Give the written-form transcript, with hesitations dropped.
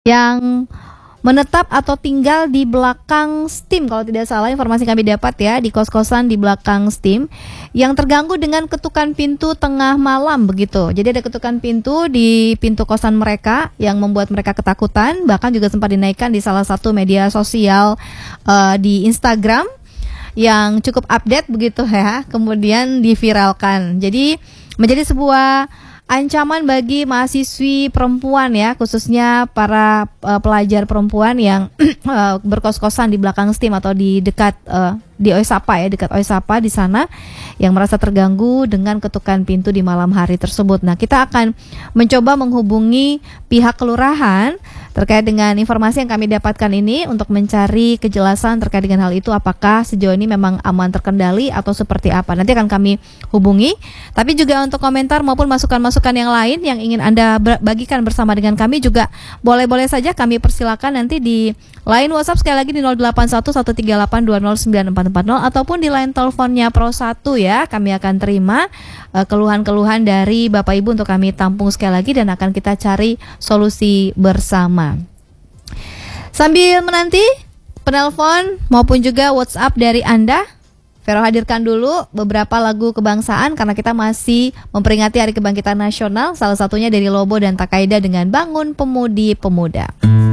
yang menetap atau tinggal di belakang STIM, kalau tidak salah informasi kami dapat ya, di kos-kosan di belakang STIM yang terganggu dengan ketukan pintu tengah malam begitu. Jadi ada ketukan pintu di pintu kosan mereka yang membuat mereka ketakutan, bahkan juga sempat dinaikkan di salah satu media sosial di Instagram yang cukup update begitu ya, kemudian diviralkan. Jadi menjadi sebuah ancaman bagi mahasiswi perempuan ya, khususnya para pelajar perempuan yang berkos-kosan di belakang STIM atau di dekat di Oisapa ya, dekat Oisapa di sana, yang merasa terganggu dengan ketukan pintu di malam hari tersebut. Nah, kita akan mencoba menghubungi pihak kelurahan terkait dengan informasi yang kami dapatkan ini untuk mencari kejelasan terkait dengan hal itu, apakah sejauh ini memang aman terkendali atau seperti apa. Nanti akan kami hubungi. Tapi juga untuk komentar maupun masukan-masukan yang lain yang ingin Anda bagikan bersama dengan kami juga boleh-boleh saja kami persilakan nanti di line WhatsApp sekali lagi di 081138209440 ataupun di line teleponnya Pro 1 ya. Kami akan terima keluhan-keluhan dari Bapak Ibu untuk kami tampung sekali lagi dan akan kita cari solusi bersama. Sambil menanti penelpon maupun juga WhatsApp dari Anda, Vero hadirkan dulu beberapa lagu kebangsaan karena kita masih memperingati Hari Kebangkitan Nasional, salah satunya dari Lobo dan Takaida dengan Bangun Pemudi Pemuda.